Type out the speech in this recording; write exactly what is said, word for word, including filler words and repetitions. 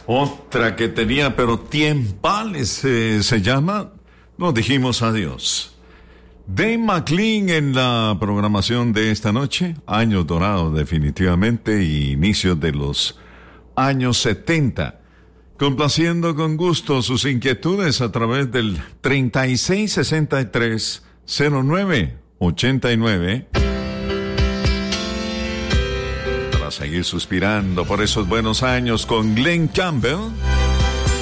Otra que tenía, pero tiempales eh, se llama Nos dijimos adiós. Dave McLean en la programación de esta noche. Años dorados definitivamente, y inicios de los años setenta. Complaciendo con gusto sus inquietudes a través del treinta y seis sesenta y tres cero nueve ochenta y nueve. Para seguir suspirando por esos buenos años con Glenn Campbell.